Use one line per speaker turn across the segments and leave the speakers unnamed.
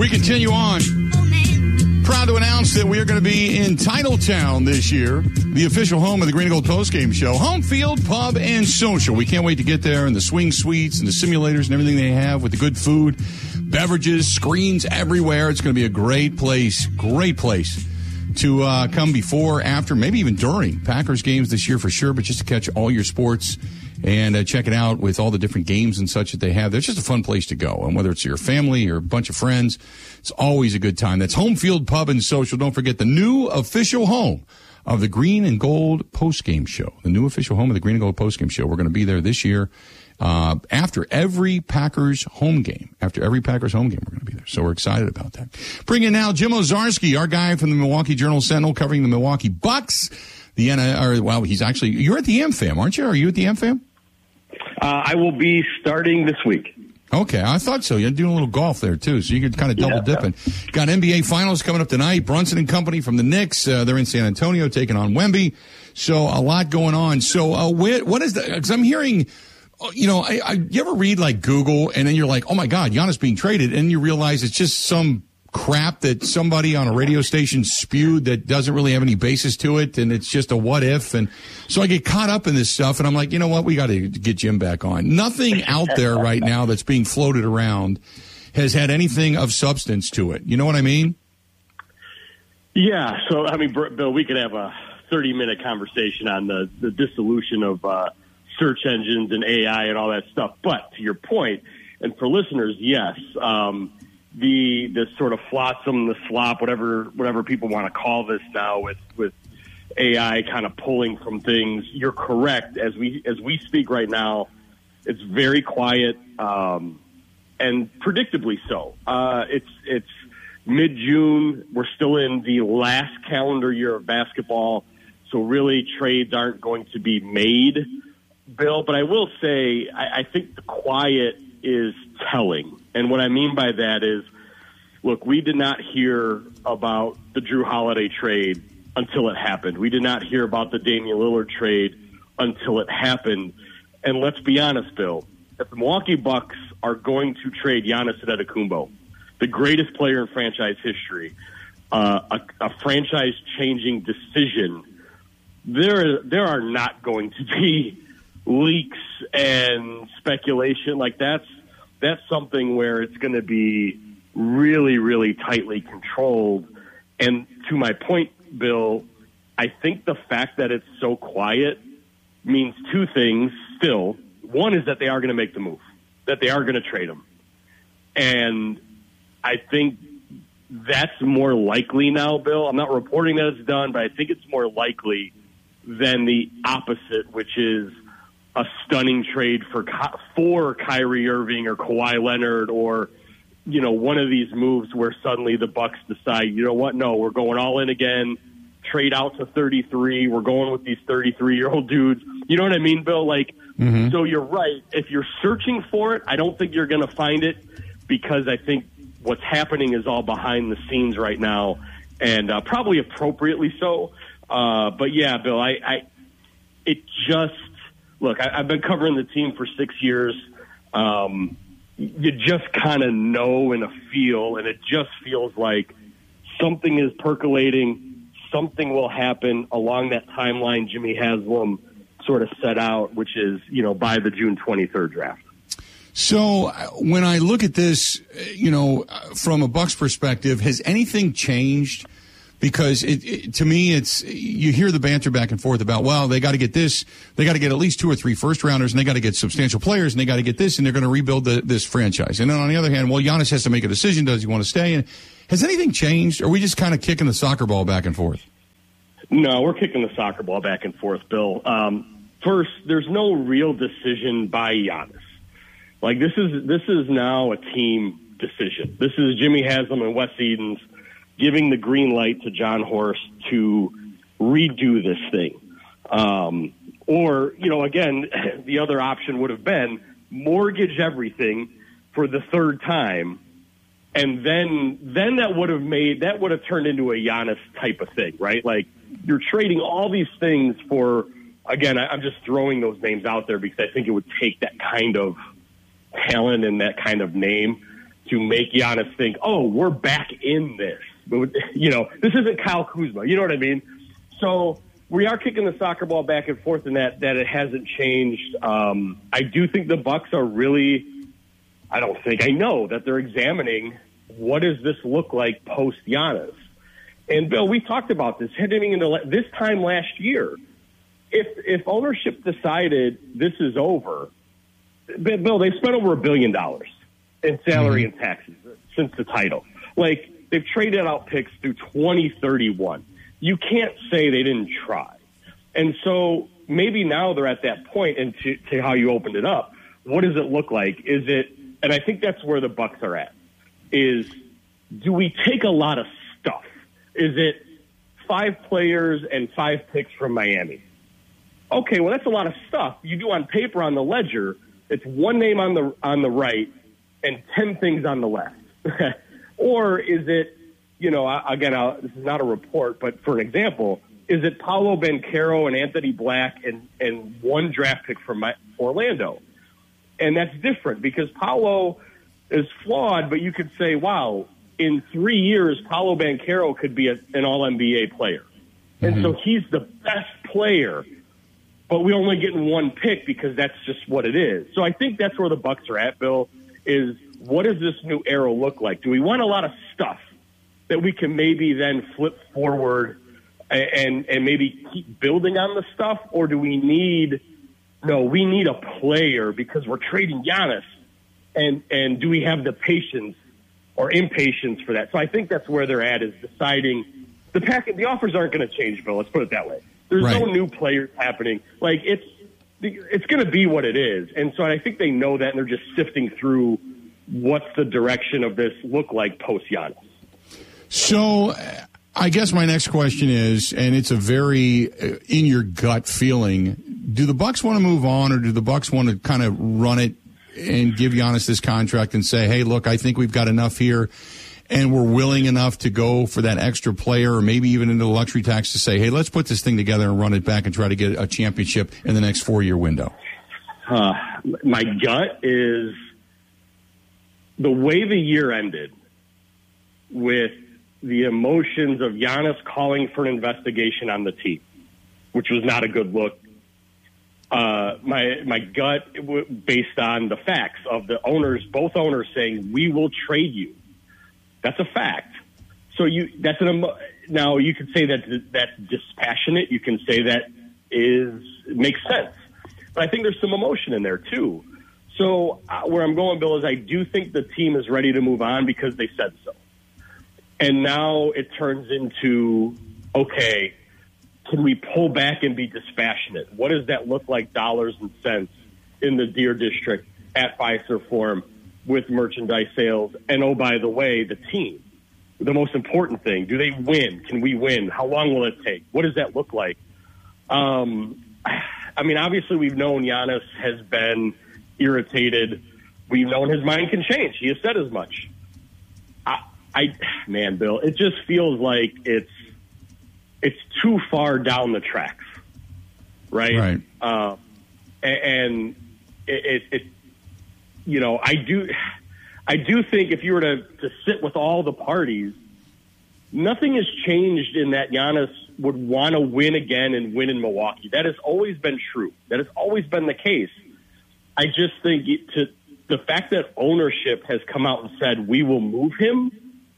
We continue on. Proud to announce that we are going to be in Titletown this year, the official home of the Green and Gold Postgame Show. Home field, pub, and social. We can't wait to get there, and the swing suites and the simulators and everything they have with the good food, beverages, screens everywhere. It's going to be a great place to come before, after, maybe even during Packers games this year for sure, but just to catch all your sports and check it out with all the different games and such that they have. It's just a fun place to go. And whether it's your family or a bunch of friends, it's always a good time. That's Home Field Pub and Social. Don't forget the new official home of the Green and Gold Postgame Show. The new official home of the Green and Gold Postgame Show. We're going to be there this year after every Packers home game. After every Packers home game, we're going to be there. So we're excited about that. Bring in now Jim Ozarski, our guy from the Milwaukee Journal-Sentinel, covering the Milwaukee Bucks. He's actually, you're at the AmFam, aren't you? Are you at the AmFam?
I will be starting this week.
Okay, I thought so. You're doing a little golf there, too, so you could kind of double dipping. Got NBA Finals coming up tonight. Brunson and company from the Knicks. They're in San Antonio taking on Wemby. So a lot going on. So what is that? Because I'm hearing, you ever read like Google and then you're like, oh, my God, Giannis being traded. And you realize it's just some crap that somebody on a radio station spewed that doesn't really have any basis to it, and it's just a what if. And so I get caught up in this stuff, and I'm like, you know what, we got to get Jim back on. Nothing out there right now that's being floated around has had anything of substance to it. You know what I mean?
Yeah. So, I mean, Bill, we could have a 30-minute conversation on the dissolution of search engines and AI and all that stuff. But to your point, and for listeners, yes, the sort of flotsam, the slop, whatever people want to call this now, with AI kind of pulling from things. You're correct. As we speak right now, it's very quiet, and predictably so. It's mid-June. We're still in the last calendar year of basketball, so really trades aren't going to be made, Bill. But I will say, I think the quiet is telling. And what I mean by that is, look, we did not hear about the Drew Holiday trade until it happened. We did not hear about the Damian Lillard trade until it happened. And let's be honest, Bill, if the Milwaukee Bucks are going to trade Giannis Antetokounmpo, the greatest player in franchise history, a franchise-changing decision, there are not going to be leaks and speculation. Like that's something where it's going to be really, really tightly controlled. And to my point, Bill, I think the fact that it's so quiet means two things still. One is that they are going to make the move, that they are going to trade him. And I think that's more likely now, Bill. I'm not reporting that it's done, but I think it's more likely than the opposite, which is a stunning trade for Kyrie Irving or Kawhi Leonard, or, one of these moves where suddenly the Bucks decide, you know what, no, we're going all in again, trade out to 33, we're going with these 33-year-old dudes. You know what I mean, Bill? So you're right. If you're searching for it, I don't think you're going to find it, because I think what's happening is all behind the scenes right now, and probably appropriately so. But yeah, Bill, look, I've been covering the team for 6 years. You just kind of know and feel, and it just feels like something is percolating. Something will happen along that timeline Jimmy Haslam sort of set out, which is, by the June 23rd draft.
So when I look at this, from a Bucks perspective, has anything changed? Because to me, you hear the banter back and forth about, well, they got to get this, they got to get at least 2 or 3 first rounders, and they got to get substantial players, and they got to get this, and they're going to rebuild this franchise. And then on the other hand, well, Giannis has to make a decision. Does he want to stay? And has anything changed? Or are we just kind of kicking the soccer ball back and forth?
No, we're kicking the soccer ball back and forth, Bill. First, there's no real decision by Giannis. Like, this is now a team decision. This is Jimmy Haslam and Wes Edens giving the green light to John Horst to redo this thing. Or, again, the other option would have been mortgage everything for the third time, and then that would have turned into a Giannis type of thing, right? Like, you're trading all these things for, again, I'm just throwing those names out there because I think it would take that kind of talent and that kind of name to make Giannis think, oh, we're back in this. This isn't Kyle Kuzma. You know what I mean? So we are kicking the soccer ball back and forth in that it hasn't changed. I do think the Bucks are really, I know that they're examining what does this look like post Giannis. And Bill, we talked about this heading into this time last year. If ownership decided this is over, Bill, they've spent over $1 billion in salary and taxes since the title. Like, they've traded out picks through 2031. You can't say they didn't try. And so maybe now they're at that point, and to how you opened it up, what does it look like? And I think that's where the Bucks are at, is do we take a lot of stuff? Is it 5 players and 5 picks from Miami? Okay, well, that's a lot of stuff. You do on paper on the ledger, it's one name on the right and 10 things on the left. Or is it, this is not a report, but for an example, is it Paolo Banchero and Anthony Black and 1 draft pick from Orlando? And that's different because Paolo is flawed, but you could say, wow, in 3 years, Paolo Banchero could be an All-NBA player. And so he's the best player, but we're only getting 1 pick because that's just what it is. So I think that's where the Bucks are at, Bill, is what does this new era look like? Do we want a lot of stuff that we can maybe then flip forward and maybe keep building on the stuff? Or do we need a player because we're trading Giannis? And do we have the patience or impatience for that? So I think that's where they're at, is deciding the offers aren't going to change, Bill. Let's put it that way. There's no new players happening. Like, it's going to be what it is. And so I think they know that, and they're just sifting through what's the direction of this look like post Giannis.
So I guess my next question is, and it's a very in your gut feeling, do the Bucks want to move on, or do the Bucks want to kind of run it and give Giannis this contract and say, hey, look, I think we've got enough here, and we're willing enough to go for that extra player, or maybe even into the luxury tax to say, hey, let's put this thing together and run it back and try to get a championship in the next 4-year window?
My gut is the way the year ended, with the emotions of Giannis calling for an investigation on the team, which was not a good look. My gut, based on the facts of the owners, both owners saying, we will trade you. That's a fact. So now you can say that's dispassionate. You can say that makes sense. But I think there's some emotion in there too. So where I'm going, Bill, is I do think the team is ready to move on because they said so. And now it turns into, okay, can we pull back and be dispassionate? What does that look like, dollars and cents, in the Deer District at Fiserv Forum with merchandise sales? And, oh, by the way, the team. The most important thing, do they win? Can we win? How long will it take? What does that look like? Obviously we've known Giannis has been irritated. We've known his mind can change. He has said as much. Man, Bill, it just feels like it's too far down the tracks, right? Right. And I do think if you were to sit with all the parties, nothing has changed in that Giannis would want to win again and win in Milwaukee. That has always been true. That has always been the case. I just think the fact that ownership has come out and said we will move him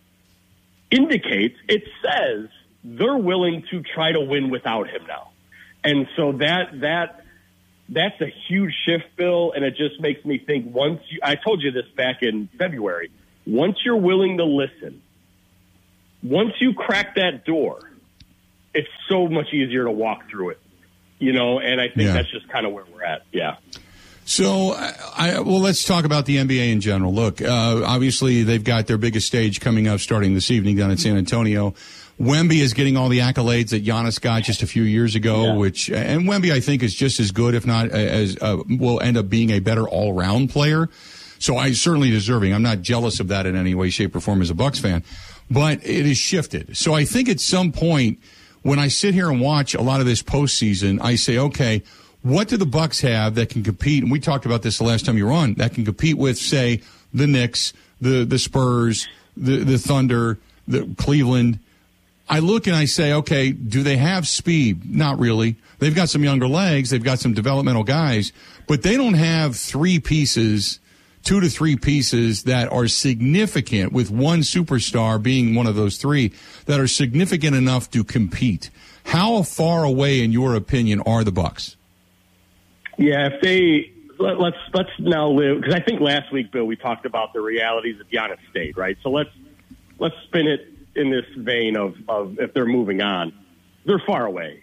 it says they're willing to try to win without him now. And so that's a huge shift, Bill, and it just makes me think I told you this back in February, once you're willing to listen, once you crack that door, it's so much easier to walk through it, and I think that's just kind of where we're at. Yeah.
So, let's talk about the NBA in general. Look, obviously they've got their biggest stage coming up starting this evening down in San Antonio. Wemby is getting all the accolades that Giannis got just a few years ago, and Wemby I think is just as good, if not will end up being a better all-round player. So I certainly deserving. I'm not jealous of that in any way, shape, or form as a Bucks fan, but it has shifted. So I think at some point when I sit here and watch a lot of this postseason, I say, okay, what do the Bucks have that can compete? And we talked about this the last time you were on, that can compete with, say, the Knicks, the Spurs, the Thunder, the Cleveland. I look and I say, okay, do they have speed? Not really. They've got some younger legs. They've got some developmental guys, but they don't have 2 to 3 pieces that are significant, with one superstar being one of those 3, that are significant enough to compete. How far away, in your opinion, are the Bucks?
Yeah, if they let's now live, because I think last week, Bill, we talked about the realities of Giannis State, right? So let's spin it in this vein of if they're moving on. They're far away.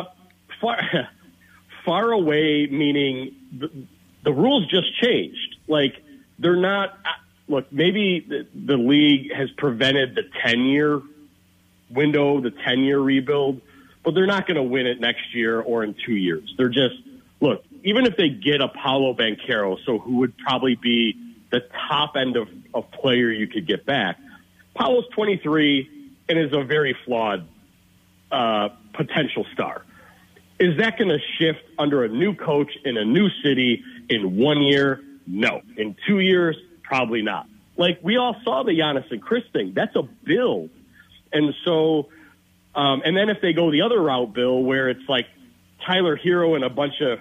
Far away, meaning the rules just changed. Like, they're not – look, maybe the league has prevented the 10-year window, the 10-year rebuild, but they're not going to win it next year or in 2 years. They're just – look, even if they get a Paolo Banchero, so who would probably be the top end of player you could get back, Paolo's 23 and is a very flawed potential star. Is that going to shift under a new coach in a new city in 1 year? No. In 2 years? Probably not. Like, we all saw the Giannis and Chris thing. That's a build. And so, and then if they go the other route, Bill, where it's like Tyler Hero and a bunch of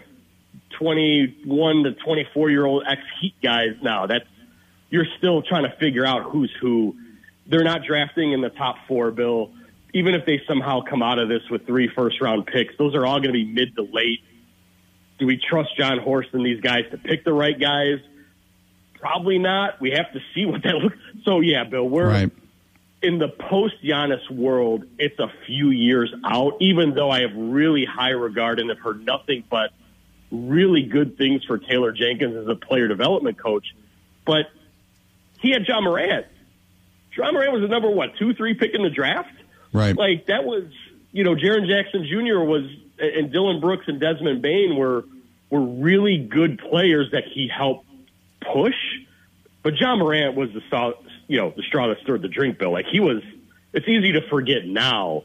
21 to 24-year-old ex-Heat guys now, you're still trying to figure out who's who. They're not drafting in the top 4, Bill. Even if they somehow come out of this with 3 first-round picks, those are all going to be mid to late. Do we trust John Horst and these guys to pick the right guys? Probably not. We have to see what that looks. So, yeah, Bill, we're right. In the post-Giannis world, it's a few years out, even though I have really high regard and have heard nothing but really good things for Taylor Jenkins as a player development coach. But he had John Morant. John Morant was the number, 2-3 pick in the draft?
Right.
Like, that was, Jaren Jackson Jr. was, and Dylan Brooks and Desmond Bane were really good players that he helped push. But John Morant was the straw that stirred the drink, Bill. Like, it's easy to forget now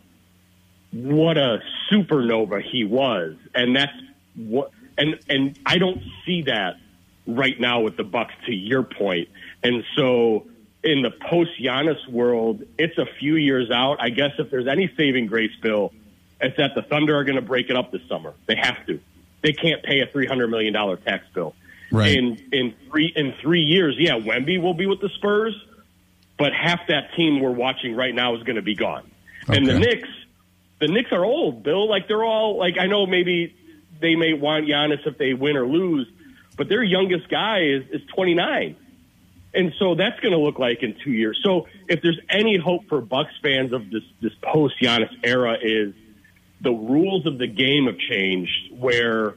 what a supernova he was. And that's what, and I don't see that right now with the Bucks, to your point. And so, in the post-Giannis world, it's a few years out. I guess if there's any saving grace, Bill, it's that the Thunder are going to break it up this summer. They have to. They can't pay a $300 million tax bill.
Right.
In 3 years, yeah, Wemby will be with the Spurs, but half that team we're watching right now is going to be gone. Okay. And the Knicks are old, Bill. Like, they're all, like, I know maybe they may want Giannis if they win or lose, but their youngest guy is 29. And so that's going to look like in 2 years. So if there's any hope for Bucks fans of this post-Giannis era, is the rules of the game have changed, where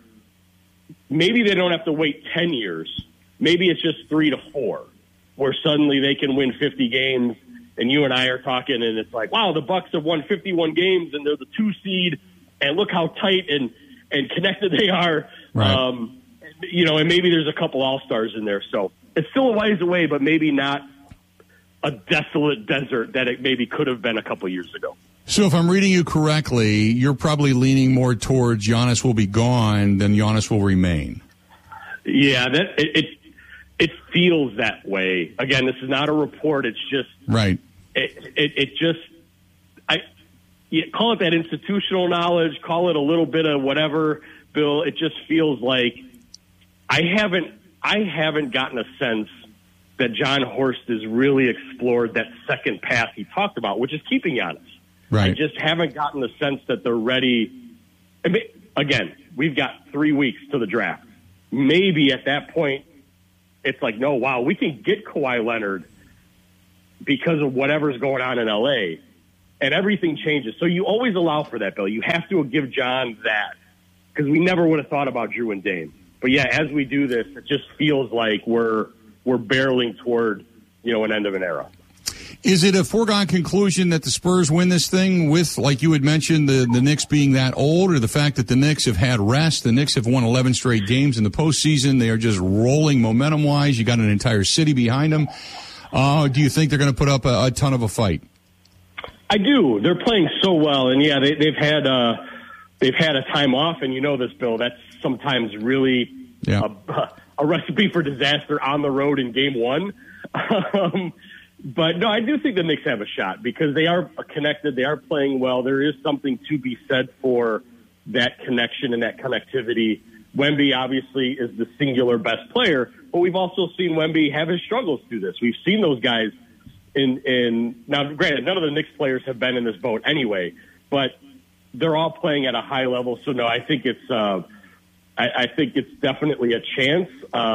maybe they don't have to wait 10 years. Maybe it's just 3 to 4, where suddenly they can win 50 games. And you and I are talking, and it's like, wow, the Bucks have won 51 games, and they're the 2 seed, and look how tight and connected they are.
Right.
And maybe there's a couple all-stars in there. So it's still a ways away, but maybe not a desolate desert that it maybe could have been a couple years ago.
So if I'm reading you correctly, you're probably leaning more towards Giannis will be gone than Giannis will remain.
Yeah, it feels that way. Again, this is not a report. It's just
right.
Call it that institutional knowledge, call it a little bit of whatever, Bill. It just feels like I haven't gotten a sense that John Horst has really explored that second path he talked about, which is keeping Giannis.
Right.
I just haven't gotten the sense that they're ready. I mean, again, we've got 3 weeks to the draft. Maybe at that point, it's like, no, wow, we can get Kawhi Leonard because of whatever's going on in L.A., and everything changes. So you always allow for that, Bill. You have to give John that, because we never would have thought about Drew and Dame. But, yeah, as we do this, it just feels like we're barreling toward, an end of an era.
Is it a foregone conclusion that the Spurs win this thing with, like you had mentioned, the Knicks being that old, or the fact that the Knicks have had rest? The Knicks have won 11 straight games in the postseason. They are just rolling momentum-wise. You got an entire city behind them. Do you think they're going to put up a ton of a fight?
I do. They're playing so well, and yeah, they've had a time off, and you know this, Bill. That's sometimes really a recipe for disaster on the road in game one. But no, I do think the Knicks have a shot because they are connected. They are playing well. There is something to be said for that connection and that connectivity. Wemby obviously is the singular best player, but we've also seen Wemby have his struggles through this. We've seen those guys in now, granted, none of the Knicks players have been in this boat anyway, but they're all playing at a high level. So no, I think it's I think it's definitely a chance.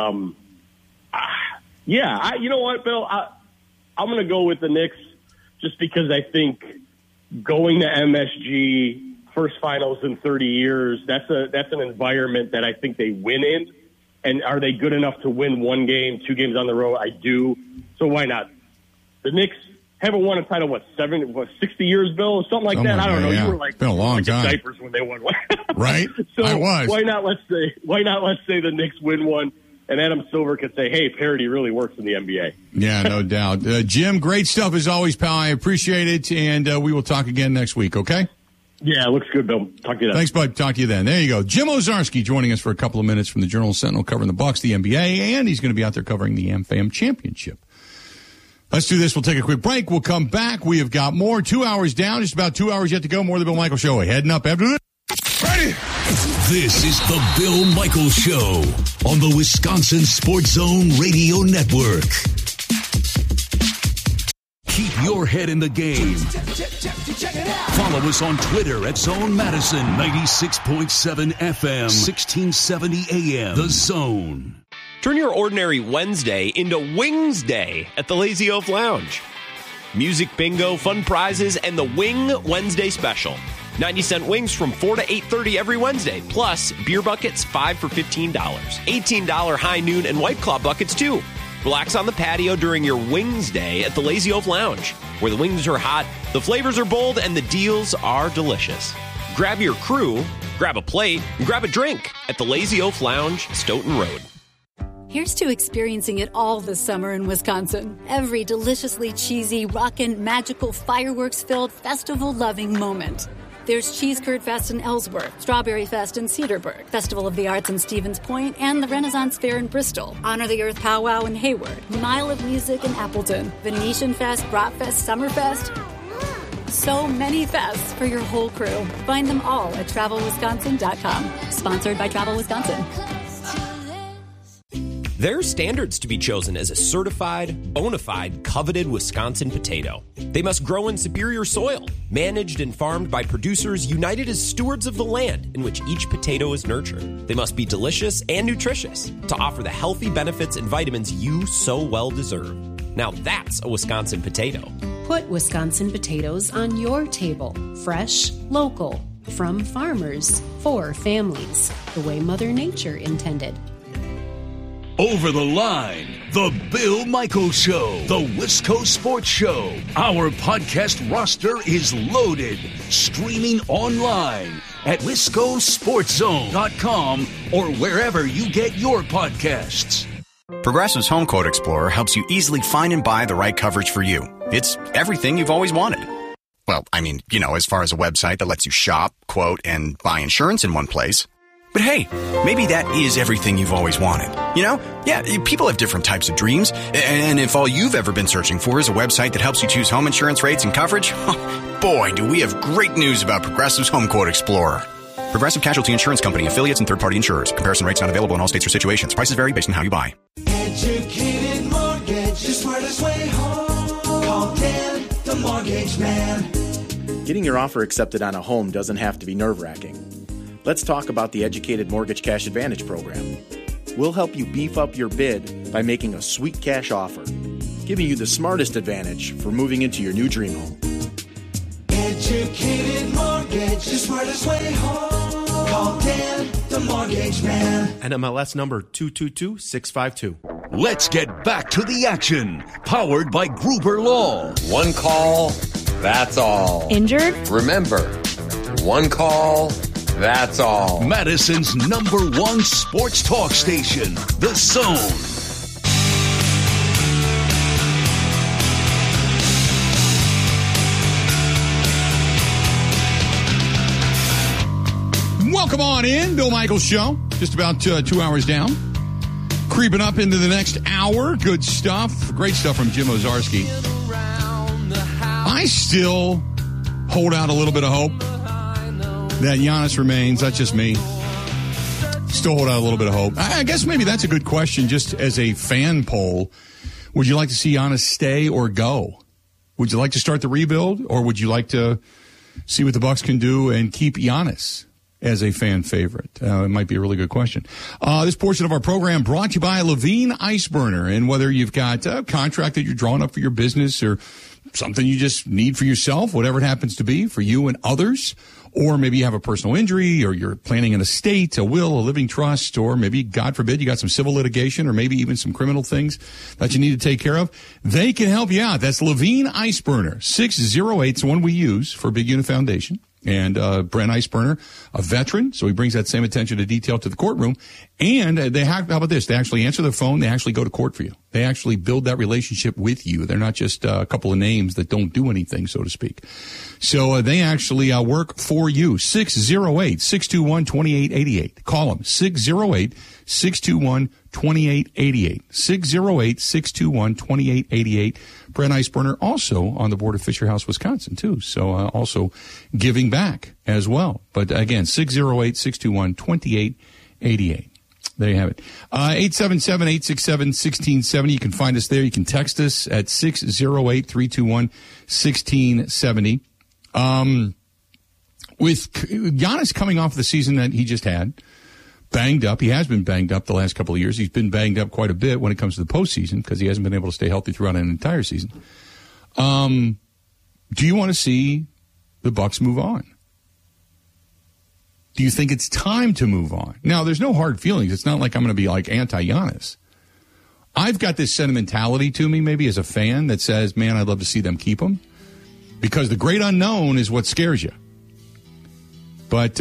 You know what, Bill? I'm going to go with the Knicks just because I think going to MSG, first finals in 30 years, that's an environment that I think they win in. And are they good enough to win 1 game, 2 games on the road? I do. So why not? The Knicks haven't won a title, 60 years, Bill? Something like that. I don't know.
Yeah.
You were like,
been a long time.
Diapers when they won one.
Right?
So
I was.
Why not let's say the Knicks win one, and Adam Silver could say, hey, parity really works in the NBA.
Yeah, no doubt. Jim, great stuff as always, pal. I appreciate it, and we will talk again next week, okay?
Yeah, looks good, Bill. Talk to you then.
Thanks, bud. Talk to you then. There you go. Jim Owczarski joining us for a couple of minutes from the Journal-Sentinel covering the Bucks, the NBA, and he's going to be out there covering the AmFam Championship. Let's do this. We'll take a quick break. We'll come back. We have got more. 2 hours down. Just about 2 hours yet to go. More of the Bill Michaels Show. Heading up after this. Ready?
This is the Bill Michaels Show on the Wisconsin Sports Zone Radio Network. Keep your head in the game. Follow us on Twitter at Zone Madison, 96.7 FM, 1670 AM. The Zone.
Turn your ordinary Wednesday into Wings Day at the Lazy Oaf Lounge. Music bingo, fun prizes, and the Wing Wednesday special. 90-cent wings from 4 to 8:30 every Wednesday, plus beer buckets 5 for $15. $18 high noon and White Claw buckets, too. Relax on the patio during your Wings Day at the Lazy Oaf Lounge, where the wings are hot, the flavors are bold, and the deals are delicious. Grab your crew, grab a plate, and grab a drink at the Lazy Oaf Lounge, Stoughton Road.
Here's to experiencing it all this summer in Wisconsin. Every deliciously cheesy, rockin', magical, fireworks-filled, festival-loving moment. There's Cheese Curd Fest in Ellsworth, Strawberry Fest in Cedarburg, Festival of the Arts in Stevens Point, and the Renaissance Fair in Bristol, Honor the Earth Powwow in Hayward, Mile of Music in Appleton, Venetian Fest, Bratfest, Summerfest. So many fests for your whole crew. Find them all at TravelWisconsin.com. Sponsored by Travel Wisconsin.
There are standards to be chosen as a certified, bona fide, coveted Wisconsin potato. They must grow in superior soil, managed and farmed by producers united as stewards of the land in which each potato is nurtured. They must be delicious and nutritious to offer the healthy benefits and vitamins you so well deserve. Now that's a Wisconsin potato.
Put Wisconsin potatoes on your table. Fresh, local, from farmers, for families, the way Mother Nature intended.
Over the Line, the Bill Michaels Show, the Wisco Sports Show. Our podcast roster is loaded. Streaming online at WiscoSportsZone.com or wherever you get your podcasts.
Progressive's Home Quote Explorer helps you easily find and buy the right coverage for you. It's everything you've always wanted. Well, I mean, as far as a website that lets you shop, quote, and buy insurance in one place. But hey, maybe that is everything you've always wanted. Yeah, people have different types of dreams. And if all you've ever been searching for is a website that helps you choose home insurance rates and coverage, boy, do we have great news about Progressive's Home Quote Explorer. Progressive Casualty Insurance Company, affiliates, and third-party insurers. Comparison rates not available in all states or situations. Prices vary based on how you buy.
Educated Mortgage, the smartest way home. Call Dan, the Mortgage Man.
Getting your offer accepted on a home doesn't have to be nerve-wracking. Let's talk about the Educated Mortgage Cash Advantage program. We'll help you beef up your bid by making a sweet cash offer, giving you the smartest advantage for moving into your new dream home.
Educated Mortgage, the smartest way home. Call Dan, the Mortgage Man.
NMLS number 222652.
Let's get back to the action. Powered by Gruber Law.
One call, that's all.
Injured?
Remember, one call, that's all.
Madison's #1 sports talk station, The Zone.
Welcome on in, Bill Michaels Show. Just about 2 hours down. Creeping up into the next hour. Good stuff. Great stuff from Jim Ozarski. I still hold out a little bit of hope that Giannis remains. That's just me. Still hold out a little bit of hope. I guess maybe that's a good question just as a fan poll. Would you like to see Giannis stay or go? Would you like to start the rebuild, or would you like to see what the Bucks can do and keep Giannis as a fan favorite? It might be a really good question. This portion of our program brought to you by Levine Ice Burner. And whether you've got a contract that you're drawing up for your business or something you just need for yourself, whatever it happens to be for you and others, or maybe you have a personal injury, or you're planning an estate, a will, a living trust, or maybe, God forbid, you got some civil litigation or maybe even some criminal things that you need to take care of, they can help you out. That's Levine Ice Burner. 608 is the one we use for Big Unit Foundation. And Brent Iceburner, a veteran, so he brings that same attention to detail to the courtroom. And they have, how about this? They actually answer the phone. They actually go to court for you. They actually build that relationship with you. They're not just a couple of names that don't do anything, so to speak. So they actually work for you. 608-621-2888. Call them. 608-621-2888. 608-621-2888. Brent Iceburner also on the board of Fisher House, Wisconsin, too. So also giving back as well. But again, 608-621-2888. There you have it. 877-867-1670. You can find us there. You can text us at 608-321-1670. With Giannis coming off the season that he just had, banged up. He has been banged up the last couple of years. He's been banged up quite a bit when it comes to the postseason because he hasn't been able to stay healthy throughout an entire season. Do you want to see the Bucks move on? Do you think it's time to move on? Now, there's no hard feelings. It's not like I'm going to be like anti-Giannis. I've got this sentimentality to me maybe as a fan that says, man, I'd love to see them keep him because the great unknown is what scares you. But,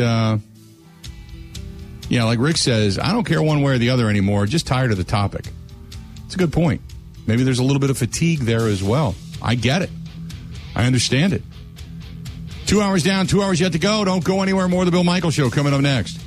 yeah, like Rick says, I don't care one way or the other anymore. Just tired of the topic. It's a good point. Maybe there's a little bit of fatigue there as well. I get it. I understand it. 2 hours down, 2 hours yet to go. Don't go anywhere. More of the Bill Michaels Show coming up next.